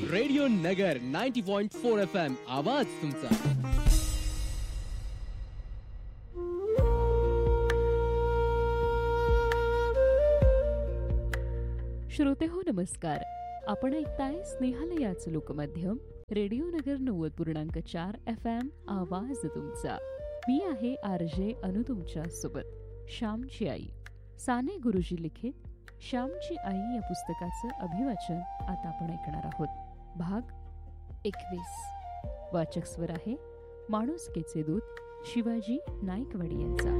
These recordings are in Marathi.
रेडिओ नगर 90.4 FM आवाज तुमचा. श्रोते हो नमस्कार. आपण ऐकताय स्नेहालयाच लोकमाध्यम रेडिओ नगर 90.4 FM आवाज तुमचा. मी आहे RJ अनु तुमच्या सोबत. श्यामची आई साने गुरुजी लिखित श्यामची आई या पुस्तकाचं अभिवाचन आता आपण ऐकणार आहोत. भाग 21. वाचक स्वर आहे माणुसकीचे दूत शिवाजी नाईकवाडी यांचा.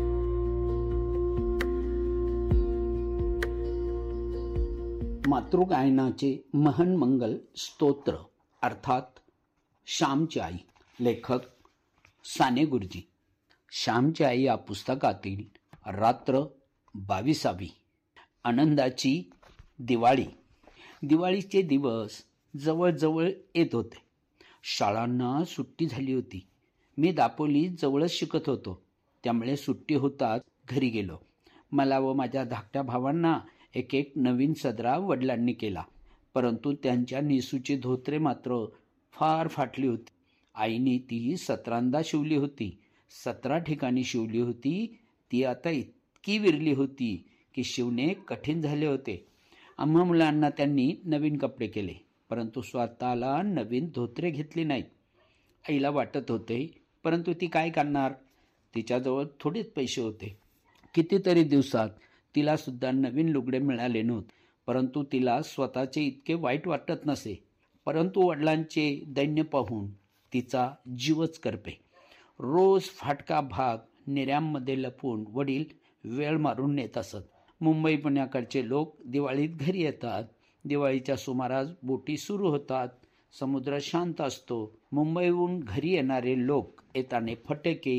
मातृगायनाचे महन्मंगल स्तोत्र अर्थात श्यामची आई. लेखक साने गुरुजी. श्यामची आई या पुस्तकातील रात्र 22वी. आनंदाची दिवाळी. दिवाळीचे दिवस जवळजवळ येत होते. शाळांना सुट्टी झाली होती. मी दापोलीत जवळच शिकत होतो, त्यामुळे सुट्टी होताच घरी गेलो. मला व माझ्या धाकट्या भावांना एक एक नवीन सदरा वडिलांनी केला, परंतु त्यांच्या निसूची धोतरे मात्र फार फाटली होती. आईने ती 17दा शिवली होती. 17 ठिकाणी शिवली होती. ती आता इतकी विरली होती की शिवणे कठीण झाले होते. आम्हा मुलांना त्यांनी नवीन कपडे केले, परंतु स्वतःला नवीन धोतरे घेतली नाहीत. आईला वाटत होते, परंतु ती काय करणार? तिच्याजवळ थोडेच पैसे होते. कितीतरी दिवसात तिला सुद्धा नवीन लुगडे मिळाले नव्हते, परंतु तिला स्वतःचे इतके वाईट वाटत नसे. परंतु वडिलांचे दैन्य पाहून तिचा जीवच करपे. रोज फाटका भाग निऱ्यांमध्ये लपवून वडील वेळ मारून नेत असत. मुंबई पुण्याकडचे लोक दिवाळीत घरी येतात. दिवाळीच्या सुमारास बोटी सुरू होतात. समुद्र शांत असतो. मुंबईहून घरी येणारे लोक येताना फटाके,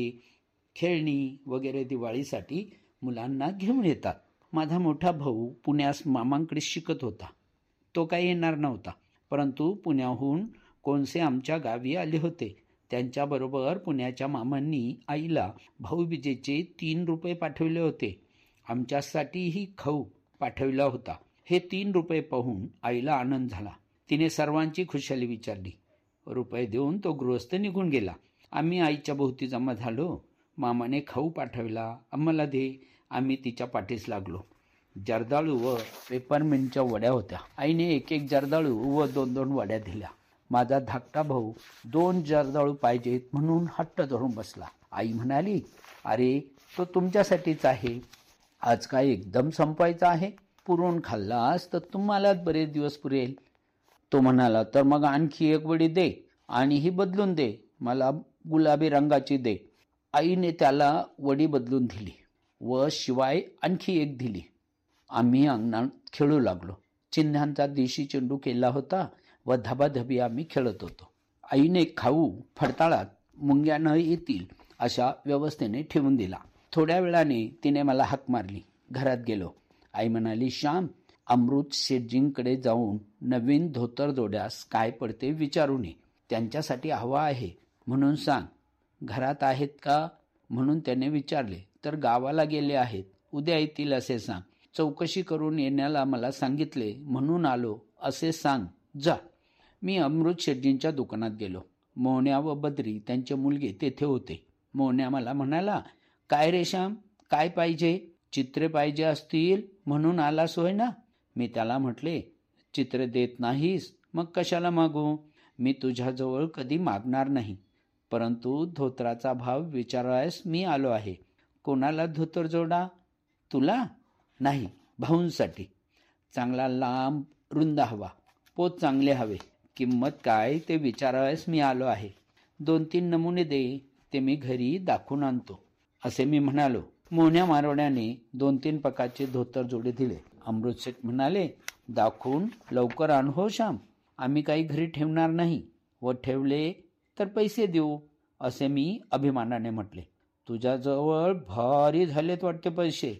खेळणी वगैरे दिवाळीसाठी मुलांना घेऊन येतात. माझा मोठा भाऊ पुण्यास मामांकडे शिकत होता. तो काही येणार नव्हता, परंतु पुण्याहून कोणसे आमच्या गावी आले होते. त्यांच्याबरोबर पुण्याच्या मामांनी आईला भाऊबीजेचे 3 रुपये पाठवले होते. आमच्यासाठीही खाऊ पाठविला होता. हे 3 रुपये पाहून आईला आनंद झाला. तिने सर्वांची खुशाली विचारली. रुपये देऊन तो गृहस्थ निघून गेला. आम्ही आईच्या भोवती जमा झालो. मामाने खाऊ पाठवला, आम्हाला दे. आम्ही तिच्या पाठीस लागलो. जर्दाळू व पेपरमिंटच्या वड्या होत्या. आईने एक एक जर्दाळू व 2-2 वड्या दिल्या. माझा धाकटा भाऊ 2 जर्दाळू पाहिजेत म्हणून हट्ट धरून बसला. आई म्हणाली, अरे तो तुमच्यासाठीच आहे. आज काय एकदम संपवायचा आहे? पुरून खाल्लास तर तुम्हालाच बरेच दिवस पुरेल. तो म्हणाला, तर मग आणखी एक वडी दे आणि ही बदलून दे. मला गुलाबी रंगाची दे. आईने त्याला वडी बदलून दिली व शिवाय आणखी एक दिली. आम्ही अंगणात खेळू लागलो. चिन्हांचा देशी चेंडू केला होता व धबाधबी आम्ही खेळत होतो. आईने खाऊ फडताळात मुंग्या न येतील अशा व्यवस्थेने ठेवून दिला. थोड्या वेळाने तिने मला हाक मारली. घरात गेलो. आई म्हणाली, श्याम, अमृत शेटजींकडे जाऊन नवीन धोतर जोड्यास काय पडते विचारून ये. त्यांच्यासाठी हवा आहे म्हणून सांग. घरात आहेत का म्हणून त्याने विचारले, तर गावाला गेले आहेत, उद्या येतील असे सांग. चौकशी करून येण्याला मला सांगितले म्हणून आलो असे सांग, जा. मी अमृत शेटजींच्या दुकानात गेलो. मोहन्या व बद्री त्यांचे मुलगे तेथे होते. मोहन्या मला म्हणाला, काय रे श्याम, काय पाहिजे? चित्रे पाहिजे असतील म्हणून आलास होय ना? मी त्याला म्हटले, चित्रे देत नाहीस मग कशाला मागू? मी तुझ्याजवळ कधी मागणार नाही, परंतु धोतराचा भाव विचारायस मी आलो आहे. कोणाला धोतर जोडा? तुला? नाही, भाऊंसाठी. चांगला लांब रुंद हवा, पोत चांगले हवे. किंमत काय ते विचारायस मी आलो आहे. 2-3 नमुने दे, ते मी घरी दाखवून आणतो असे मी म्हणालो. मोहन्या मारवण्याने 2-3 प्रकारचे धोतर जोडे दिले. अमृतसेठ म्हणाले, दाखवून लवकर आण हो श्याम, आम्ही काही घरी ठेवणार नाही व ठेवले तर पैसे देऊ असे मी अभिमानाने म्हटले. तुझ्याजवळ भारी झालेत वाटते पैसे,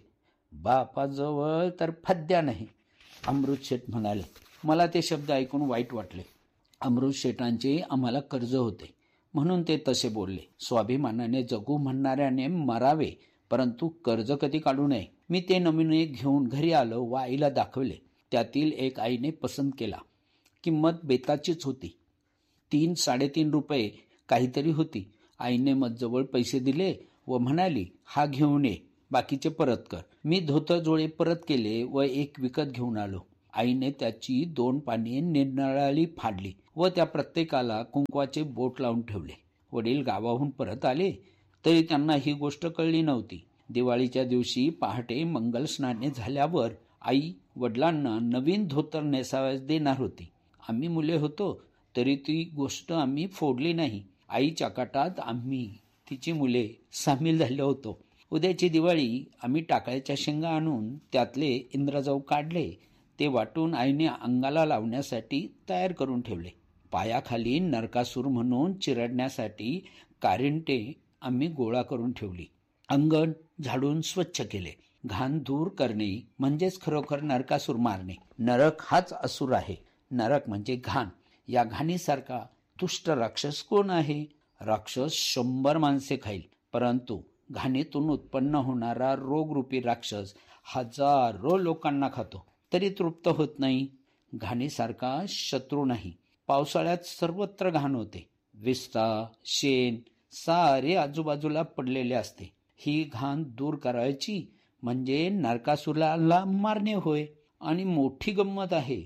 बापाजवळ तर फद्या नाही, अमृतसेठ म्हणाले. मला ते शब्द ऐकून वाईट वाटले. अमृतसेठांचे आम्हाला कर्ज होते म्हणून ते तसे बोलले. स्वाभिमानाने जगू म्हणणाऱ्याने मरावे, परंतु कर्ज कधी काढू नये. मी ते नमुने घेऊन घरी आलो व आईला दाखवले. त्यातील एक आईने पसंत केला. किंमत बेताचीच होती. 3-3.5 रुपये काहीतरी होती. आईने मजजवळ पैसे दिले व म्हणाली, हा घेऊन ये, बाकीचे परत कर. मी धोतर परत केले व एक विकत घेऊन आलो. आईने त्याची 2 पाने निरनिराळी फाडली व त्या प्रत्येकाला कुंकवाचे बोट लावून ठेवले. वडील गावाहून परत आले तरी त्यांना ही गोष्ट कळली नव्हती. दिवाळीच्या दिवशी पहाटे मंगल स्नाने झाल्यावर आई वडिलांना नवीन धोतर नेसावयास देणार होती. आम्ही मुले होतो तरी ती गोष्ट आम्ही फोडली नाही. आईच्या कटात आम्ही तिची मुले सामील झालो होतो. उद्याची दिवाळी आम्ही टाकळ्याच्या शेंगा आणून त्यातले इंद्रजाऊ काढले. ते वाटून आईने अंगाला लावण्यासाठी तयार करून ठेवले. पायाखाली नरकासूर म्हणून चिरडण्यासाठी कारिंटे आम्ही गोळा करून ठेवली. अंगण झाडून स्वच्छ केले. घाण दूर करणे म्हणजेच खरोखर नरकासूर मारणे. नरक हाच असुर आहे. नरक म्हणजे घाण. या घाणीसारखा दुष्ट राक्षस कोण आहे? राक्षस 100 माणसे खाईल, परंतु घाणीतून उत्पन्न होणारा रोगरूपी राक्षस हजारो लोकांना खातो तरी तृप्त होत नाही. घाणीसारखा शत्रू नाही. पावसाळ्यात सर्वत्र घाण होते. विस्ता, शेण सारे आजूबाजूला पडलेले असते. ही घाण दूर करायची म्हणजे नरकासुराला मारणे होय. आणि मोठी गंमत आहे,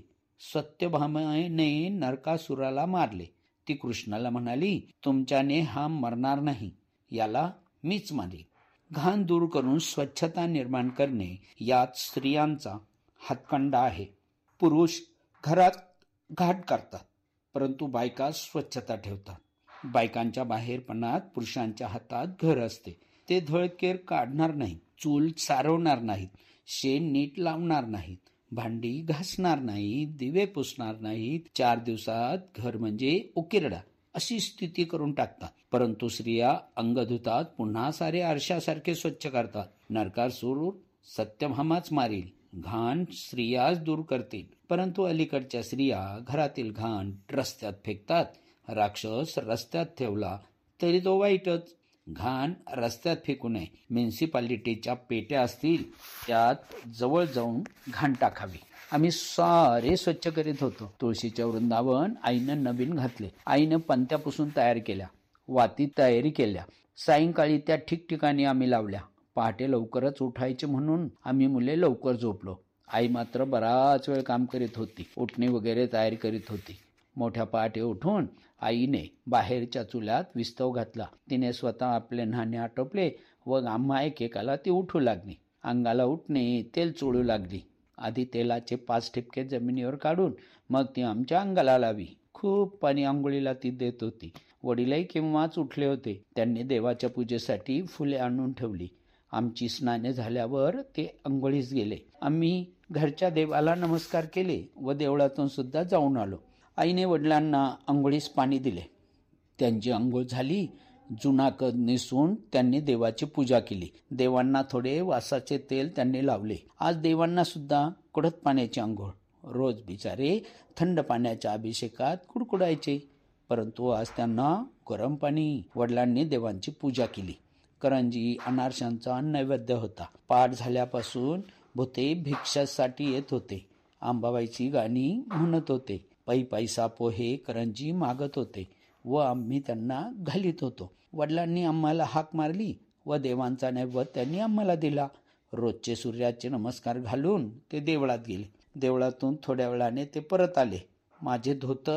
सत्यभामेने नरकासुराला मारले. ती कृष्णाला म्हणाली, तुमच्याने हा मरणार नाही, याला मीच मारेन. घाण दूर करून स्वच्छता निर्माण करणे यात स्त्रियांचा हातखंडा आहे. पुरुष घरात घाट करतात, परंतु बायका स्वच्छता ठेवतात. बायकांच्या बाहेरपणात पुरुषांच्या हातात घर असते. ते धळकेर काढणार नाहीत, चूल सारवणार नाहीत, शेण नीट लावणार नाहीत, भांडी घासणार नाहीत, दिवे पुसणार नाहीत. 4 दिवसात घर म्हणजे उकिरडा अशी स्थिती करून टाकतात. परंतु स्त्रिया अंग धुतात, पुन्हा सारे आरशासारखे स्वच्छ करतात. नरकासूर सत्यभामाच मारील. घाण स्त्रियाच दूर करतील. परंतु अलीकडच्या स्त्रिया घरातील घाण रस्त्यात फेकतात. राक्षस रस्त्यात ठेवला तरी तो वाईटच. घाण रस्त्यात फेकू नये. म्युन्सिपालिटीच्या पेट्या असतील त्यात जवळ जाऊन घाण टाकावी. आम्ही सारे स्वच्छ करीत होतो. तुळशीचे वृंदावन आईनं नवीन घातले. आईनं पंत्या पुसून तयार केल्या, वाती तयारी केल्या. सायंकाळी त्या ठिकठिकाणी आम्ही लावल्या. पहाटे लवकरच उठायचे म्हणून आम्ही मुले लवकर झोपलो. आई मात्र बराच वेळ काम करीत होती. उठणी वगैरे तयारी करीत होती. मोठ्या पहाटे उठून आईने बाहेरच्या चुल्यात विस्तव घातला. तिने स्वतः आपले न्हाणे आटोपले व आम्हा एकेकाला ती उठू लागली. अंगाला उठणे, तेल चोळू लागली. आधी तेलाचे 5 ठिपके जमिनीवर काढून मग ती आमच्या अंगाला लावी. खूप पाणी आंघोळीला ती देत होती. वडीलही केव्हाच उठले होते. त्यांनी देवाच्या पूजेसाठी फुले आणून ठेवली. आमची स्नाने झाल्यावर ते अंघोळीस गेले. आम्ही घरच्या देवाला नमस्कार केले व देवळातून सुद्धा जाऊन आलो. आईने वडिलांना अंघोळीस पाणी दिले. त्यांची अंघोळ झाली. जुना कद नेसून त्यांनी देवाची पूजा केली. देवांना थोडे वासाचे तेल त्यांनी लावले. आज देवांना सुद्धा कडक पाण्याची अंघोळ. रोज बिचारे थंड पाण्याच्या अभिषेकात कुडकुडायचे, परंतु आज त्यांना गरम पाणी. वडिलांनी देवांची पूजा केली. करंजी अनारशांचा नैवेद्य होता. पाठ झाल्यापासून भूते भिक्षासाठी येत होते. अंबाबाईची गाणी म्हणत होते. पैसा पोहे करंजी मागत होते व आम्ही त्यांना घालीत होतो. वडिलांनी आम्हाला हाक मारली व देवांचा नैवेद्य त्यांनी आम्हाला दिला. रोजचे सूर्याचे नमस्कार घालून ते देवळात गेले. देवळातून थोड्या वेळाने ते परत आले. माझे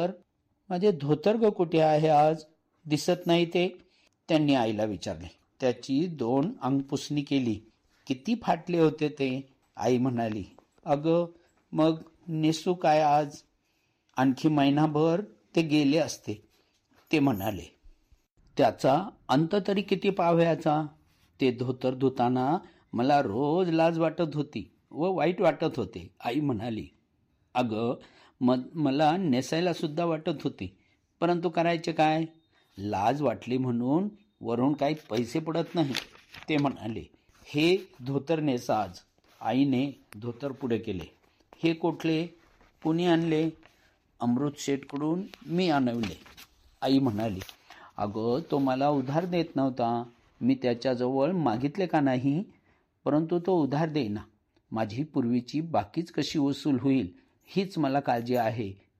धोतर ग कुठे आहे आज? दिसत नाही ते, त्यांनी आईला विचारले. त्याची 2 अंगपुसणी केली. किती फाटले होते ते? आई म्हणाली, अगं मग नेसू काय आज? आणखी महिनाभर ते गेले असते, ते म्हणाले. त्याचा अंत तरी किती पाहायचा? ते धोतर धुताना मला रोज लाज वाटत होती व वाईट वाटत होते. आई म्हणाली, अगं मला नेसायला सुद्धा वाटत होती, परंतु करायचे काय? लाज वाटली म्हणून वरून काही पैसे पडत नाही, ते म्हणाले. हे धोतर नेसा आज. आईने धोतर पुढे केले. हे कुठले? कुणी आणले? अमृत शेठकडून मी आणवले. आई म्हणाली, अगं तो मला उधार देत नव्हता. मी त्याच्याजवळ मागितले का नाही, परंतु तो उधार देईना. माझी पूर्वीची बाकीच कशी वसूल होईल हीच मला काळजी आहे.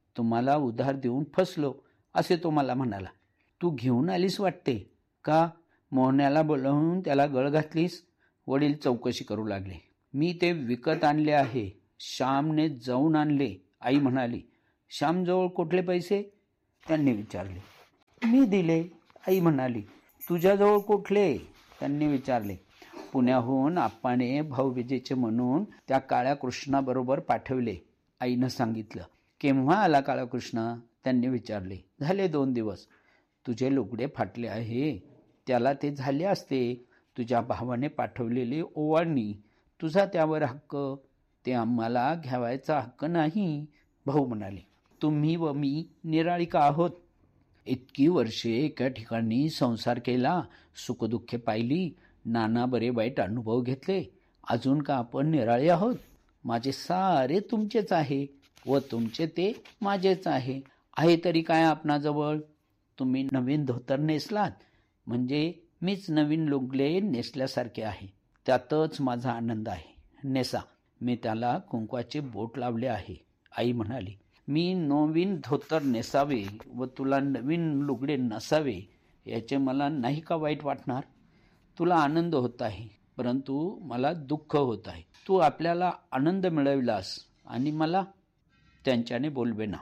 तुम्हाला उधार देऊन फसलो असे तो मला म्हणाला. तू घेऊन आलीस वाटते का? मोहन्याला बोलावून त्याला गळ घातलीस? वडील चौकशी करू लागले. मी ते विकत आणले आहे. श्यामने जाऊन आणले, आई म्हणाली. श्यामजवळ कुठले पैसे? त्यांनी विचारले. मी दिले, आई म्हणाली. तुझ्याजवळ कुठले? त्यांनी विचारले. पुण्याहून आप्पाने भाऊबीजेचे म्हणून त्या काळ्या कृष्णाबरोबर पाठवले, आईनं सांगितलं. केव्हा आला काळा कृष्णा? त्यांनी विचारले. झाले 2 दिवस. तुझे लुगडे फाटले आहे, त्याला ते झाले असते. तुझ्या भावाने पाठवलेली ओवाळणी, तुझा त्यावर हक्क, ते आम्हाला घ्यावायचा हक्क नाही. भाऊ म्हणाले. तुम्ही व मी निराळी का आहोत? इतकी वर्षे एका ठिकाणी संसार केला, सुखदुःखे पाहिली, नाना बरे वाईट अनुभव घेतले. अजून का आपण निराळे आहोत? माझे सारे तुमचेच आहे व तुमचे ते माझेच आहे. आहे तरी काय आपणाजवळ? तुम्ही नवीन धोतर नेसलात म्हणजे मीच नवीन लुगडे नेसल्यासारखे आहे. त्यातच माझा आनंद आहे. नेसा. मी त्याला कुंकवाचे बोट लावले आहे, आई म्हणाली. मी नवीन धोतर नेसावे व तुला नवीन लुगडे नसावे याचे मला नाही का वाईट वाटणार? तुला आनंद होत आहे, परंतु मला दुःख होत आहे. तू आपल्याला आनंद मिळविलास आणि मला त्यांच्याने बोलवेना.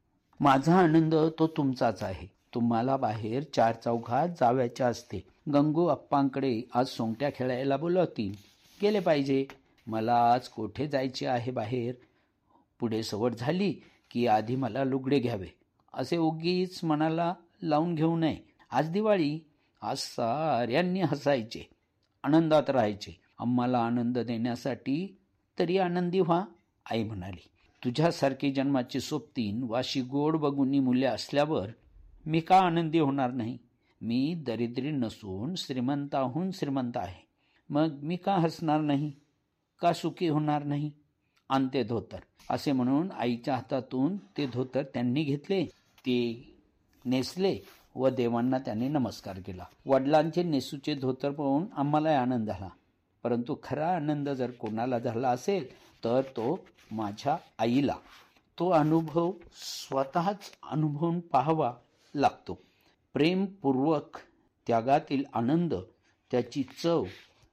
माझा आनंद तो तुमचाच आहे. तुम्हाला बाहेर 4 चौघात जावयाचे असते. गंगू अप्पांकडे आज सोंगट्या खेळायला बोलवतील, गेले पाहिजे. मला आज कोठे जायचे आहे बाहेर. पुढे सवड झाली की आधी मला लुगडे घ्यावे असे उगीच मनाला लावून घेऊ नये. आज दिवाळी, आज साऱ्यांनी हसायचे, आनंदात राहायचे. आम्हाला आनंद देण्यासाठी तरी आनंदी व्हा, आई म्हणाली. तुझ्यासारखी जन्माची सोबतीन वाशी गोड बगुनी मुले असल्यावर मी का आनंदी होणार नाही? मी दरिद्री नसून श्रीमंताहून श्रीमंत आहे. मग मी का हसणार नाही, का सुखी होणार नाही? आणते धोतर, असे म्हणून आईच्या हातातून ते धोतर त्यांनी घेतले, ते नेसले व देवांना त्यांनी नमस्कार केला. वडिलांचे नेसूचे धोतर पाहून आम्हाला आनंद झाला, परंतु खरा आनंद जर कोणाला झाला असेल तर तो माझ्या आईला. तो अनुभव स्वतःच अनुभवून पाहावा लागतो. प्रेमपूर्वक त्यागातील आनंद, त्याची चव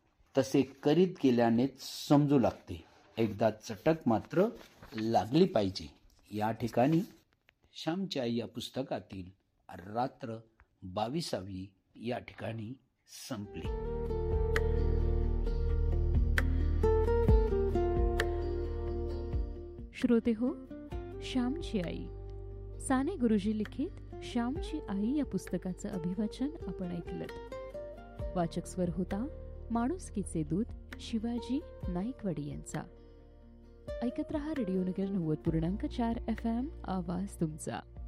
तसे करीत गेल्यानेच समजू लागते. एकदा चटक मात्र लागली पाहिजे. या ठिकाणी श्यामची आई या पुस्तकातील रात्र 22वी या ठिकाणी संपली. श्रोते हो, श्यामची आई साने गुरुजी लिखित श्यामची आई या पुस्तकाचं अभिवाचन आपण ऐकलं. वाचक स्वर होता माणुसकीचे दूत शिवाजी नाईकवाडी यांचा. ऐकत रहा रेडिओ नगर 90.4 FM, आवाज तुमचा.